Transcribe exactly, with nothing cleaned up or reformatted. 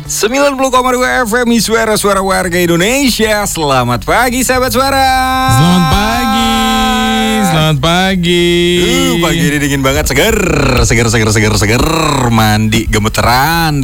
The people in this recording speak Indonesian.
sembilan puluh koma dua F M Suara-suara warga Indonesia. Selamat pagi sahabat suara. Selamat pagi. Selamat pagi. Uh, pagi ini dingin banget, seger, seger, seger, seger, seger. Mandi gemeteran.